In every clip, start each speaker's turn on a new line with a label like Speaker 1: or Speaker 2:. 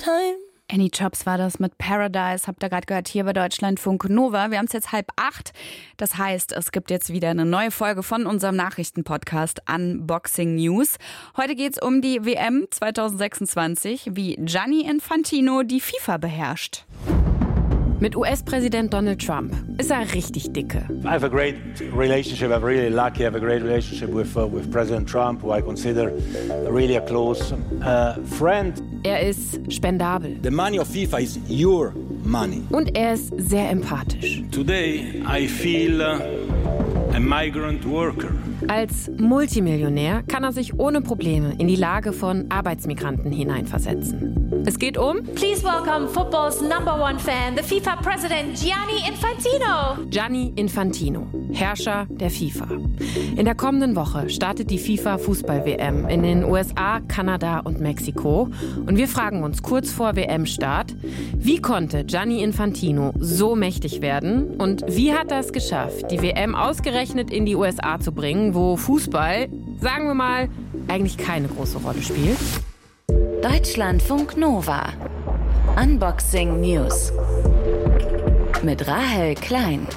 Speaker 1: time.
Speaker 2: Annie Jobs war das mit Paradise, habt ihr gerade gehört, hier bei Deutschlandfunk Nova. Wir haben es jetzt 7:30. Das heißt, es gibt jetzt wieder eine neue Folge von unserem Nachrichtenpodcast Unboxing News. Heute geht's um die WM 2026, wie Gianni Infantino die FIFA beherrscht.
Speaker 3: Mit US-Präsident Donald Trump ist er richtig dicke.
Speaker 4: I have a great relationship. I'm really lucky. I have a great relationship with President Trump, who I consider really a close friend.
Speaker 3: Er ist spendabel.
Speaker 5: The money of FIFA is your money.
Speaker 3: Und er ist sehr empathisch.
Speaker 4: Today I feel a migrant worker.
Speaker 3: Als Multimillionär kann er sich ohne Probleme in die Lage von Arbeitsmigranten hineinversetzen. Es geht um
Speaker 6: Please welcome football's #1 fan, the FIFA President Gianni Infantino.
Speaker 3: Gianni Infantino, Herrscher der FIFA. In der kommenden Woche startet die FIFA-Fußball-WM in den USA, Kanada und Mexiko. Und wir fragen uns kurz vor WM-Start, wie konnte Gianni Infantino so mächtig werden? Und wie hat er es geschafft, die WM ausgerechnet in die USA zu bringen, wo Fußball, sagen wir mal, eigentlich keine große Rolle spielt?
Speaker 7: Deutschlandfunk Nova. Unboxing News. Mit Rahel Klein.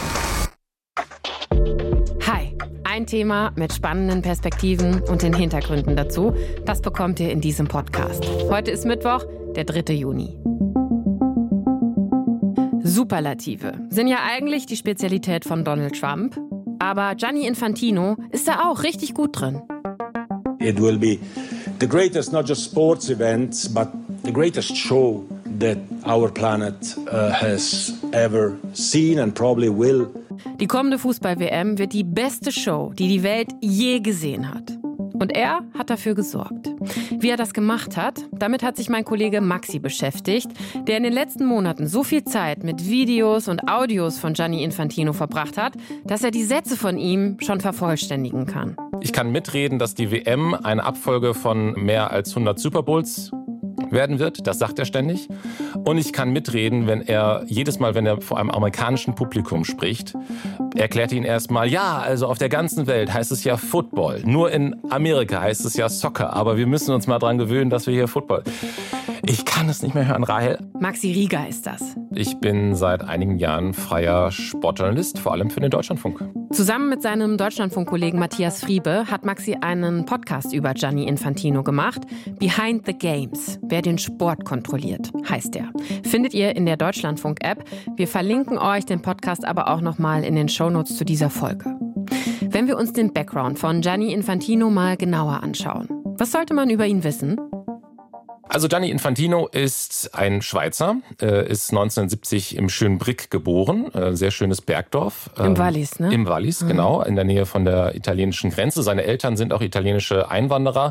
Speaker 3: Hi, ein Thema mit spannenden Perspektiven und den Hintergründen dazu, das bekommt ihr in diesem Podcast. Heute ist Mittwoch, der 3. Juni. Superlative sind ja eigentlich die Spezialität von Donald Trump, aber Gianni Infantino ist da auch richtig gut drin.
Speaker 4: It will be the greatest, not just sports events, but the greatest show that our planet has ever seen and probably will.
Speaker 3: Die kommende Fußball-WM wird die beste Show, die die Welt je gesehen hat. Und er hat dafür gesorgt. Wie er das gemacht hat, damit hat sich mein Kollege Maxi beschäftigt, der in den letzten Monaten so viel Zeit mit Videos und Audios von Gianni Infantino verbracht hat, dass er die Sätze von ihm schon vervollständigen kann.
Speaker 8: Ich kann mitreden, dass die WM eine Abfolge von mehr als 100 Super Bowls werden wird, das sagt er ständig. Und ich kann mitreden, wenn er jedes Mal, wenn er vor einem amerikanischen Publikum spricht, erklärt ihn erstmal, ja, also auf der ganzen Welt heißt es ja Football. Nur in Amerika heißt es ja Soccer. Aber wir müssen uns mal dran gewöhnen, dass wir hier Football. Ich kann es nicht mehr hören, Rahel.
Speaker 3: Maxi Rieger ist das.
Speaker 8: Ich bin seit einigen Jahren freier Sportjournalist, vor allem für den Deutschlandfunk.
Speaker 3: Zusammen mit seinem Deutschlandfunk-Kollegen Matthias Friebe hat Maxi einen Podcast über Gianni Infantino gemacht. Behind the Games. Wer den Sport kontrolliert, heißt der. Findet ihr in der Deutschlandfunk-App. Wir verlinken euch den Podcast aber auch nochmal in den Shownotes zu dieser Folge. Wenn wir uns den Background von Gianni Infantino mal genauer anschauen, was sollte man über ihn wissen?
Speaker 8: Also Gianni Infantino ist ein Schweizer, ist 1970 im Schönbrigg geboren, sehr schönes Bergdorf.
Speaker 3: Im Wallis, ne?
Speaker 8: Im Wallis, genau, in der Nähe von der italienischen Grenze. Seine Eltern sind auch italienische Einwanderer.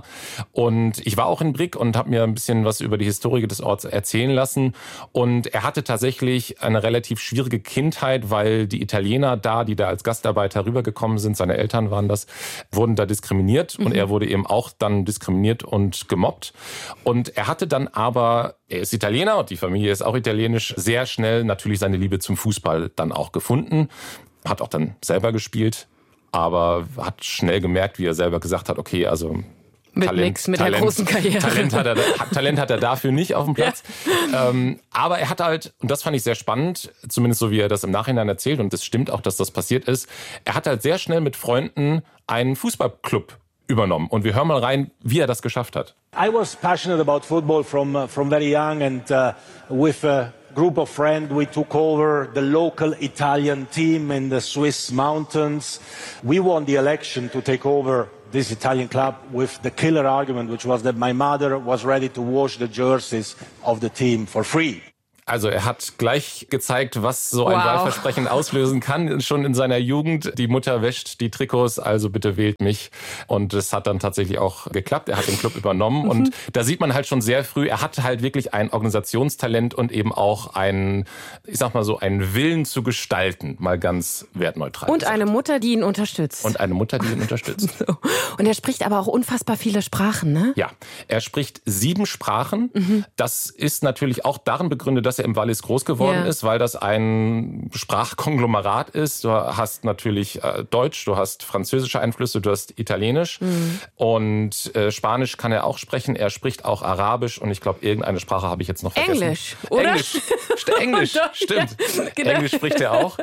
Speaker 8: Und ich war auch in Brigg und habe mir ein bisschen was über die Historie des Orts erzählen lassen. Und er hatte tatsächlich eine relativ schwierige Kindheit, weil die Italiener da, die da als Gastarbeiter rübergekommen sind, seine Eltern waren das, wurden da diskriminiert. Und er wurde eben auch dann diskriminiert und gemobbt. Und er hatte dann aber, er ist Italiener und die Familie ist auch italienisch, sehr schnell natürlich seine Liebe zum Fußball dann auch gefunden. Hat auch dann selber gespielt, aber hat schnell gemerkt, wie er selber gesagt hat, okay, also
Speaker 3: mit der großen Karriere.
Speaker 8: Talent hat er dafür nicht auf dem Platz. Ja. Aber er hat halt, und das fand ich sehr spannend, zumindest so wie er das im Nachhinein erzählt, und es stimmt auch, dass das passiert ist, er hat halt sehr schnell mit Freunden einen Fußballclub übernommen. Und wir hören mal rein, wie er das geschafft hat.
Speaker 4: I was passionate about football from very young, and with a group of friends we took over the local Italian team in the Swiss mountains. We won the election to take over this Italian club with the killer argument, which was that my mother was ready to wash the jerseys of the team for free.
Speaker 8: Also er hat gleich gezeigt, was so ein Wahlversprechen auslösen kann, schon in seiner Jugend. Die Mutter wäscht die Trikots, also bitte wählt mich. Und es hat dann tatsächlich auch geklappt. Er hat den Club übernommen und da sieht man halt schon sehr früh, er hat halt wirklich ein Organisationstalent und eben auch einen, ich sag mal so, einen Willen zu gestalten, mal ganz wertneutral
Speaker 3: Und
Speaker 8: gesagt.
Speaker 3: eine Mutter, die ihn unterstützt.
Speaker 8: Und eine Mutter, die ihn unterstützt.
Speaker 3: So. Und er spricht aber auch unfassbar viele Sprachen, ne?
Speaker 8: Ja, er spricht 7 Sprachen. Das ist natürlich auch darin begründet, dass dass er im Wallis groß geworden ist, weil das ein Sprachkonglomerat ist. Du hast natürlich Deutsch, du hast französische Einflüsse, du hast Italienisch und Spanisch kann er auch sprechen. Er spricht auch Arabisch und ich glaube, irgendeine Sprache habe ich jetzt noch vergessen.
Speaker 3: Englisch, oder?
Speaker 8: Englisch, stimmt. Genau. Englisch spricht er auch.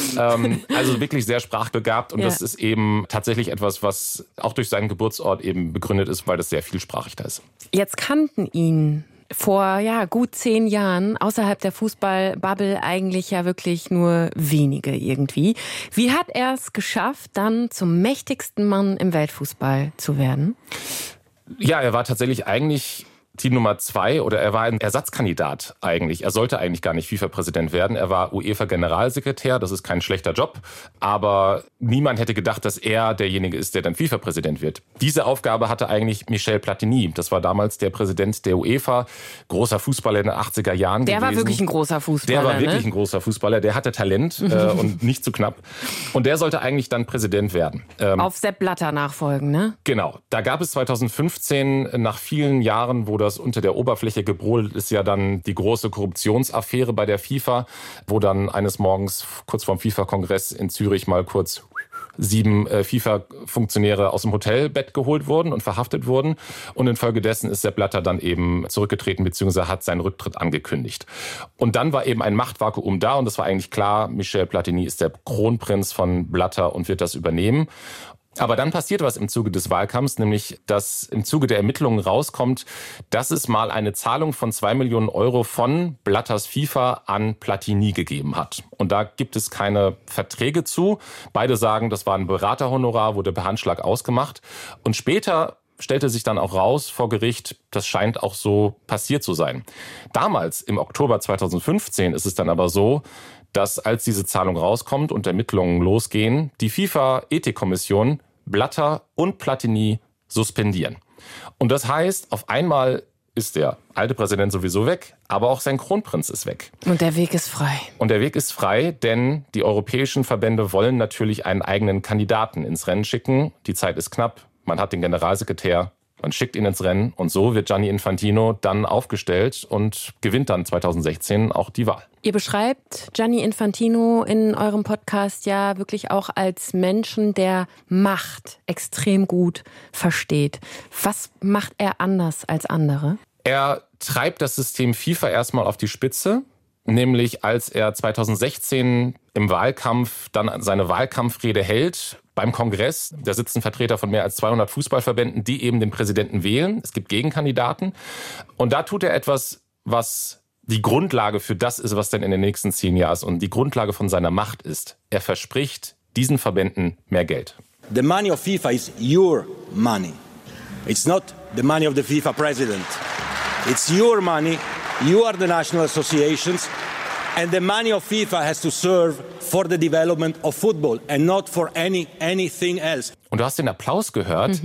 Speaker 8: Also wirklich sehr sprachbegabt und das ist eben tatsächlich etwas, was auch durch seinen Geburtsort eben begründet ist, weil das sehr vielsprachig da ist.
Speaker 3: Jetzt kannten ihn vor gut 10 Jahren außerhalb der Fußballbubble eigentlich ja wirklich nur wenige irgendwie. Wie hat er es geschafft, dann zum mächtigsten Mann im Weltfußball zu werden?
Speaker 8: Ja, er war tatsächlich eigentlich Team Nummer 2 oder er war ein Ersatzkandidat eigentlich. Er sollte eigentlich gar nicht FIFA-Präsident werden. Er war UEFA-Generalsekretär, das ist kein schlechter Job. Aber niemand hätte gedacht, dass er derjenige ist, der dann FIFA-Präsident wird. Diese Aufgabe hatte eigentlich Michel Platini. Das war damals der Präsident der UEFA, großer Fußballer in den 80er Jahren gewesen.
Speaker 3: Der war wirklich ein großer Fußballer.
Speaker 8: Der war wirklich ein großer Fußballer. Der hatte Talent und nicht zu knapp. Und der sollte eigentlich dann Präsident werden.
Speaker 3: Auf Sepp Blatter nachfolgen, ne?
Speaker 8: Genau. Da gab es 2015 nach vielen Jahren, wo das unter der Oberfläche gebrodelt ist, ja dann die große Korruptionsaffäre bei der FIFA, wo dann eines Morgens kurz vorm FIFA-Kongress in Zürich mal kurz 7 FIFA-Funktionäre aus dem Hotelbett geholt wurden und verhaftet wurden. Und infolgedessen ist Sepp Blatter dann eben zurückgetreten bzw. hat seinen Rücktritt angekündigt. Und dann war eben ein Machtvakuum da und es war eigentlich klar, Michel Platini ist der Kronprinz von Blatter und wird das übernehmen. Aber dann passiert was im Zuge des Wahlkampfs, nämlich dass im Zuge der Ermittlungen rauskommt, dass es mal eine Zahlung von 2 Millionen Euro von Blatters FIFA an Platini gegeben hat. Und da gibt es keine Verträge zu. Beide sagen, das war ein Beraterhonorar, wurde per Handschlag ausgemacht. Und später stellte sich dann auch raus vor Gericht, das scheint auch so passiert zu sein. Damals, im Oktober 2015, ist es dann aber so, dass als diese Zahlung rauskommt und Ermittlungen losgehen, die FIFA-Ethikkommission Blatter und Platini suspendieren. Und das heißt, auf einmal ist der alte Präsident sowieso weg, aber auch sein Kronprinz ist weg.
Speaker 3: Und der Weg ist frei.
Speaker 8: Und der Weg ist frei, denn die europäischen Verbände wollen natürlich einen eigenen Kandidaten ins Rennen schicken. Die Zeit ist knapp, man hat den Generalsekretär, man schickt ihn ins Rennen und so wird Gianni Infantino dann aufgestellt und gewinnt dann 2016 auch die Wahl.
Speaker 3: Ihr beschreibt Gianni Infantino in eurem Podcast ja wirklich auch als Menschen, der Macht extrem gut versteht. Was macht er anders als andere?
Speaker 8: Er treibt das System FIFA erstmal auf die Spitze, nämlich als er 2016 im Wahlkampf dann seine Wahlkampfrede hält. Beim Kongress, da sitzen Vertreter von mehr als 200 Fußballverbänden, die eben den Präsidenten wählen. Es gibt Gegenkandidaten. Und da tut er etwas, was die Grundlage für das ist, was dann in den nächsten 10 Jahren ist und die Grundlage von seiner Macht ist. Er verspricht diesen Verbänden mehr Geld.
Speaker 5: The money of FIFA is your money. It's not the money of the FIFA president. It's your money. You are the national associations. And the money of FIFA has to serve for the development of football and not for anything else.
Speaker 8: Und du hast den Applaus gehört.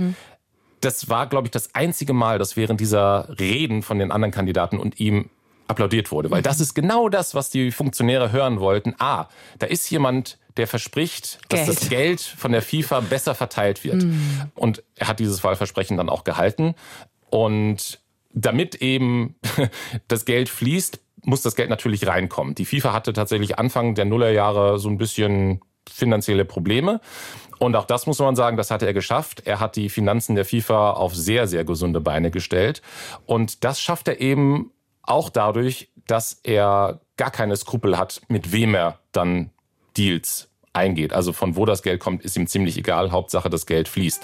Speaker 8: Das war, glaube ich, das einzige Mal, dass während dieser Reden von den anderen Kandidaten und ihm applaudiert wurde. Weil das ist genau das, was die Funktionäre hören wollten. Da ist jemand, der verspricht, dass das Geld von der FIFA besser verteilt wird. Und er hat dieses Wahlversprechen dann auch gehalten. Und damit eben das Geld fließt, muss das Geld natürlich reinkommen. Die FIFA hatte tatsächlich Anfang der Nullerjahre so ein bisschen finanzielle Probleme. Und auch das muss man sagen, das hatte er geschafft. Er hat die Finanzen der FIFA auf sehr, sehr gesunde Beine gestellt. Und das schafft er eben auch dadurch, dass er gar keine Skrupel hat, mit wem er dann Deals eingeht. Also von wo das Geld kommt, ist ihm ziemlich egal. Hauptsache, das Geld fließt.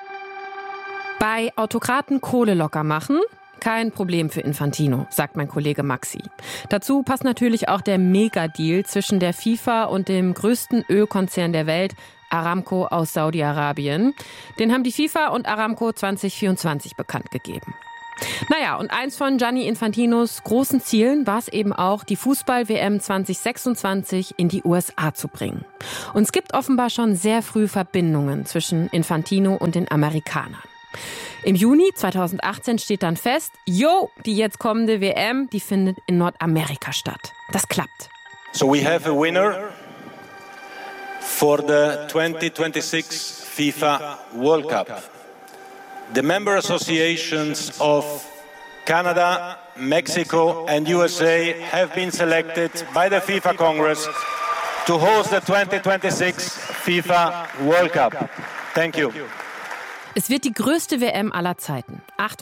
Speaker 3: Bei Autokraten Kohle locker machen? Kein Problem für Infantino, sagt mein Kollege Maxi. Dazu passt natürlich auch der Mega-Deal zwischen der FIFA und dem größten Ölkonzern der Welt, Aramco aus Saudi-Arabien. Den haben die FIFA und Aramco 2024 bekannt gegeben. Naja, und eins von Gianni Infantinos großen Zielen war es eben auch, die Fußball-WM 2026 in die USA zu bringen. Und es gibt offenbar schon sehr früh Verbindungen zwischen Infantino und den Amerikanern. Im Juni 2018 steht dann fest, die jetzt kommende WM, die findet in Nordamerika statt. Das klappt.
Speaker 4: So we have a winner for the 2026 FIFA World Cup. The member associations of Canada, Mexico and USA have been selected by the FIFA Congress to host the 2026 FIFA World Cup. Thank you.
Speaker 3: Es wird die größte WM aller Zeiten.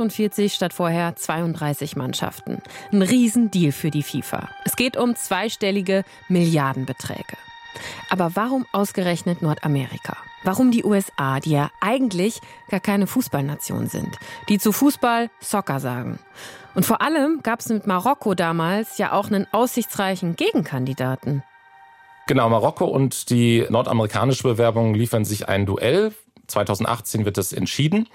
Speaker 3: 48 statt vorher 32 Mannschaften. Ein Riesendeal für die FIFA. Es geht um zweistellige Milliardenbeträge. Aber warum ausgerechnet Nordamerika? Warum die USA, die ja eigentlich gar keine Fußballnation sind, die zu Fußball Soccer sagen? Und vor allem gab es mit Marokko damals ja auch einen aussichtsreichen Gegenkandidaten.
Speaker 8: Genau, Marokko und die nordamerikanische Bewerbung liefern sich ein Duell. 2018 wird das entschieden.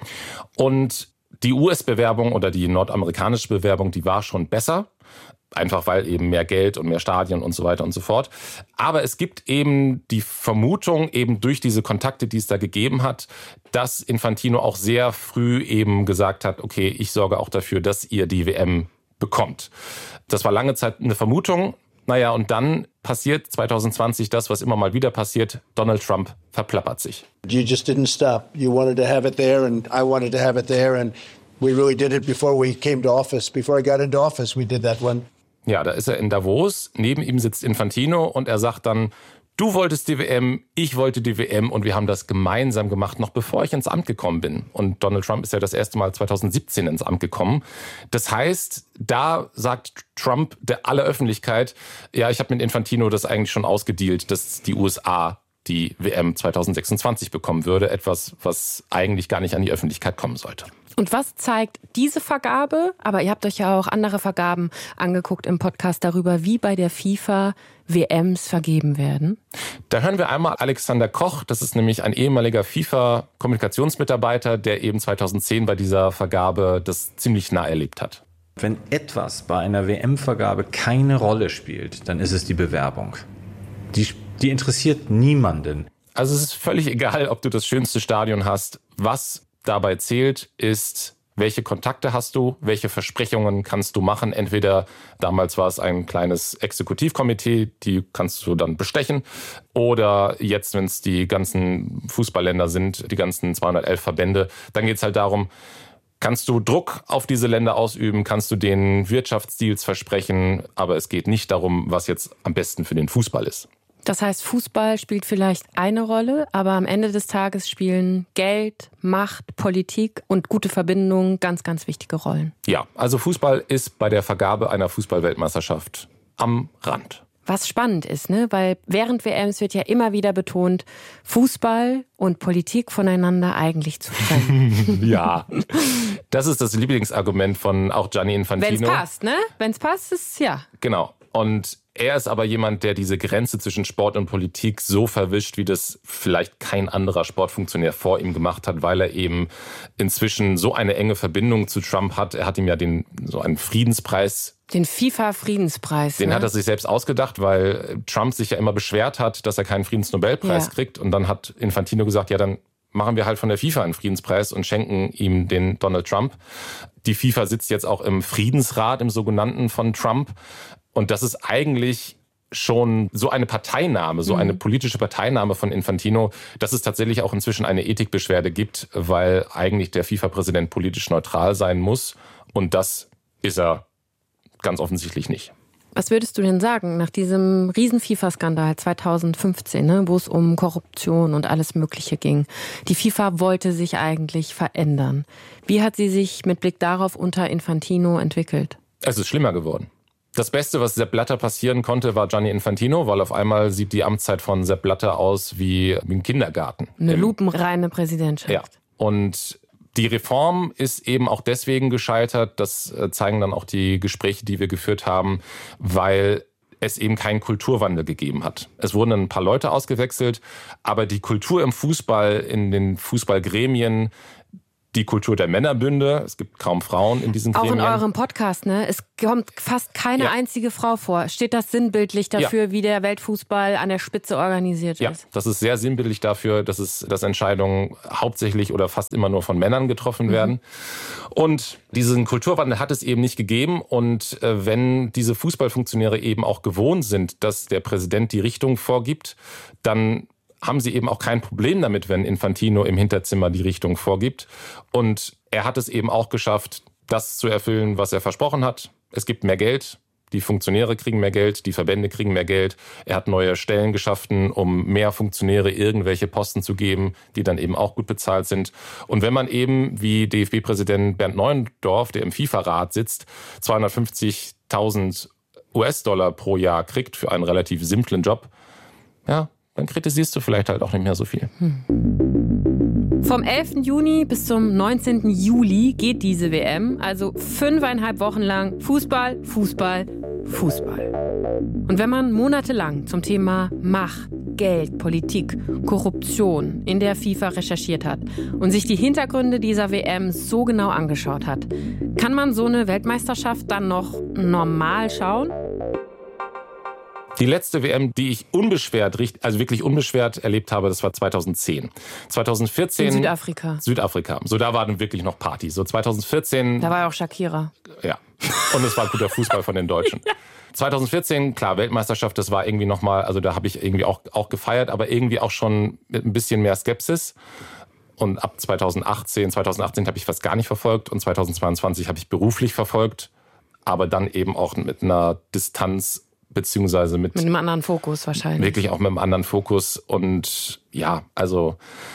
Speaker 8: Und die US-Bewerbung oder die nordamerikanische Bewerbung, die war schon besser. Einfach weil eben mehr Geld und mehr Stadien und so weiter und so fort. Aber es gibt eben die Vermutung, eben durch diese Kontakte, die es da gegeben hat, dass Infantino auch sehr früh eben gesagt hat, okay, ich sorge auch dafür, dass ihr die WM bekommt. Das war lange Zeit eine Vermutung. Naja, und dann passiert 2020 das, was immer mal wieder passiert. Donald Trump verplappert sich.
Speaker 1: You just didn't stop. You wanted to have it there and I wanted to have it there and we really did it before we came to office. Before I got into office, we did that one.
Speaker 8: Ja, da ist er in Davos. Neben ihm sitzt Infantino und er sagt dann, du wolltest die WM, ich wollte die WM und wir haben das gemeinsam gemacht, noch bevor ich ins Amt gekommen bin. Und Donald Trump ist ja das erste Mal 2017 ins Amt gekommen. Das heißt, da sagt Trump aller Öffentlichkeit, ja, ich habe mit Infantino das eigentlich schon ausgedealt, dass die USA die WM 2026 bekommen würde. Etwas, was eigentlich gar nicht an die Öffentlichkeit kommen sollte.
Speaker 3: Und was zeigt diese Vergabe? Aber ihr habt euch ja auch andere Vergaben angeguckt im Podcast darüber, wie bei der FIFA WMs vergeben werden.
Speaker 8: Da hören wir einmal Alexander Koch. Das ist nämlich ein ehemaliger FIFA-Kommunikationsmitarbeiter, der eben 2010 bei dieser Vergabe das ziemlich nah erlebt hat.
Speaker 9: Wenn etwas bei einer WM-Vergabe keine Rolle spielt, dann ist es die Bewerbung. Die interessiert niemanden.
Speaker 8: Also es ist völlig egal, ob du das schönste Stadion hast. Was dabei zählt, ist, welche Kontakte hast du, welche Versprechungen kannst du machen. Entweder, damals war es ein kleines Exekutivkomitee, die kannst du dann bestechen. Oder jetzt, wenn es die ganzen Fußballländer sind, die ganzen 211 Verbände, dann geht es halt darum, kannst du Druck auf diese Länder ausüben, kannst du denen Wirtschaftsdeals versprechen. Aber es geht nicht darum, was jetzt am besten für den Fußball ist.
Speaker 3: Das heißt, Fußball spielt vielleicht eine Rolle, aber am Ende des Tages spielen Geld, Macht, Politik und gute Verbindungen ganz, ganz wichtige Rollen.
Speaker 8: Ja, also Fußball ist bei der Vergabe einer Fußball-Weltmeisterschaft am Rand.
Speaker 3: Was spannend ist, ne? Weil während WMs wird ja immer wieder betont, Fußball und Politik voneinander eigentlich zu trennen.
Speaker 8: Ja, das ist das Lieblingsargument von auch Gianni Infantino.
Speaker 3: Wenn es passt, ne? Wenn es passt, ist es ja.
Speaker 8: Genau. Und er ist aber jemand, der diese Grenze zwischen Sport und Politik so verwischt, wie das vielleicht kein anderer Sportfunktionär vor ihm gemacht hat, weil er eben inzwischen so eine enge Verbindung zu Trump hat. Er hat ihm ja so einen Friedenspreis. Den
Speaker 3: FIFA-Friedenspreis.
Speaker 8: Den hat er sich selbst ausgedacht, weil Trump sich ja immer beschwert hat, dass er keinen Friedensnobelpreis kriegt. Und dann hat Infantino gesagt, ja, dann machen wir halt von der FIFA einen Friedenspreis und schenken ihm den Donald Trump. Die FIFA sitzt jetzt auch im Friedensrat, im sogenannten von Trump. Und das ist eigentlich schon so eine Parteinahme, so eine politische Parteinahme von Infantino, dass es tatsächlich auch inzwischen eine Ethikbeschwerde gibt, weil eigentlich der FIFA-Präsident politisch neutral sein muss. Und das ist er ganz offensichtlich nicht.
Speaker 3: Was würdest du denn sagen nach diesem riesen FIFA-Skandal 2015, ne, wo es um Korruption und alles Mögliche ging? Die FIFA wollte sich eigentlich verändern. Wie hat sie sich mit Blick darauf unter Infantino entwickelt?
Speaker 8: Es ist schlimmer geworden. Das Beste, was Sepp Blatter passieren konnte, war Gianni Infantino, weil auf einmal sieht die Amtszeit von Sepp Blatter aus wie ein Kindergarten.
Speaker 3: Eine lupenreine Präsidentschaft.
Speaker 8: Ja, und die Reform ist eben auch deswegen gescheitert, das zeigen dann auch die Gespräche, die wir geführt haben, weil es eben keinen Kulturwandel gegeben hat. Es wurden ein paar Leute ausgewechselt, aber die Kultur im Fußball, in den Fußballgremien, die Kultur der Männerbünde, es gibt kaum Frauen in diesen Gremien.
Speaker 3: Auch in eurem Podcast, ne? Es kommt fast keine einzige Frau vor. Steht das sinnbildlich dafür, wie der Weltfußball an der Spitze organisiert ist?
Speaker 8: Ja, das ist sehr sinnbildlich dafür, dass Entscheidungen hauptsächlich oder fast immer nur von Männern getroffen werden. Und diesen Kulturwandel hat es eben nicht gegeben. Und wenn diese Fußballfunktionäre eben auch gewohnt sind, dass der Präsident die Richtung vorgibt, dann haben sie eben auch kein Problem damit, wenn Infantino im Hinterzimmer die Richtung vorgibt. Und er hat es eben auch geschafft, das zu erfüllen, was er versprochen hat. es gibt mehr Geld. Die Funktionäre kriegen mehr Geld, die Verbände kriegen mehr Geld. Er hat neue Stellen geschaffen, um mehr Funktionäre irgendwelche Posten zu geben, die dann eben auch gut bezahlt sind. Und wenn man eben, wie DFB-Präsident Bernd Neuendorf, der im FIFA-Rat sitzt, 250.000 US-Dollar pro Jahr kriegt für einen relativ simplen Job, ja, dann kritisierst du vielleicht halt auch nicht mehr so viel.
Speaker 3: Vom 11. Juni bis zum 19. Juli geht diese WM, also 5,5 Wochen lang Fußball, Fußball, Fußball. Und wenn man monatelang zum Thema Macht, Geld, Politik, Korruption in der FIFA recherchiert hat und sich die Hintergründe dieser WM so genau angeschaut hat, kann man so eine Weltmeisterschaft dann noch normal schauen?
Speaker 8: Die letzte WM, die ich wirklich unbeschwert erlebt habe, das war 2010. 2014...
Speaker 3: In Südafrika.
Speaker 8: Südafrika. So, da war dann wirklich noch Party. So 2014...
Speaker 3: Da war ja auch Shakira.
Speaker 8: Ja. Und es war guter Fußball von den Deutschen. Ja. 2014, klar, Weltmeisterschaft, das war irgendwie nochmal, also da habe ich irgendwie auch gefeiert, aber irgendwie auch schon mit ein bisschen mehr Skepsis. Und ab 2018 habe ich fast gar nicht verfolgt und 2022 habe ich beruflich verfolgt, aber dann eben auch mit einer Distanz, beziehungsweise mit
Speaker 3: einem anderen Fokus wahrscheinlich.
Speaker 8: Wirklich auch mit einem anderen Fokus. Und ja, also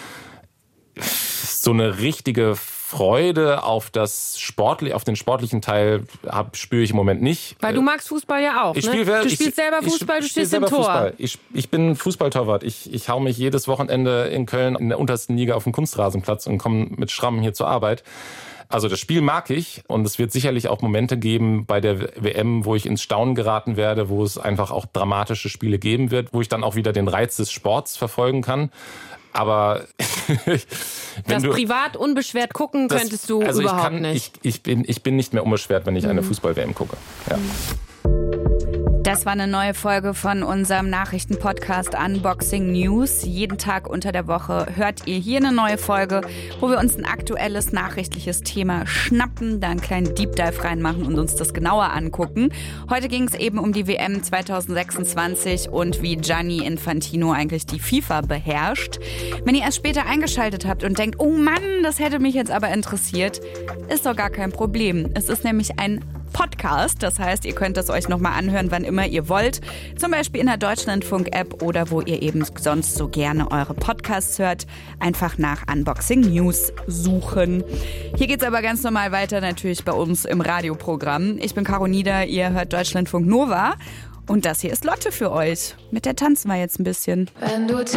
Speaker 8: so eine richtige Freude auf den sportlichen Teil spüre ich im Moment nicht.
Speaker 3: Weil du magst Fußball ja auch, ne? Du spielst selber Fußball, du stehst im Tor.
Speaker 8: Fußball. Ich bin Fußballtorwart. Ich hau mich jedes Wochenende in Köln in der untersten Liga auf den Kunstrasenplatz und komme mit Schrammen hier zur Arbeit. Also das Spiel mag ich und es wird sicherlich auch Momente geben bei der WM, wo ich ins Staunen geraten werde, wo es einfach auch dramatische Spiele geben wird, wo ich dann auch wieder den Reiz des Sports verfolgen kann. Aber
Speaker 3: das privat unbeschwert gucken könntest du überhaupt nicht.
Speaker 8: Ich bin nicht mehr unbeschwert, wenn ich eine Fußball-WM gucke. Ja.
Speaker 2: Das war eine neue Folge von unserem Nachrichtenpodcast Unboxing News. Jeden Tag unter der Woche hört ihr hier eine neue Folge, wo wir uns ein aktuelles nachrichtliches Thema schnappen, da einen kleinen Deep Dive reinmachen und uns das genauer angucken. Heute ging es eben um die WM 2026 und wie Gianni Infantino eigentlich die FIFA beherrscht. Wenn ihr erst später eingeschaltet habt und denkt, oh Mann, das hätte mich jetzt aber interessiert, ist doch gar kein Problem. Es ist nämlich ein Podcast. Das heißt, ihr könnt es euch nochmal anhören, wann immer ihr wollt. Zum Beispiel in der Deutschlandfunk-App oder wo ihr eben sonst so gerne eure Podcasts hört. Einfach nach Unboxing News suchen. Hier geht's aber ganz normal weiter, natürlich bei uns im Radioprogramm. Ich bin Caro Nieder, ihr hört Deutschlandfunk Nova. Und das hier ist Lotte für euch. Mit der tanzen wir jetzt ein bisschen.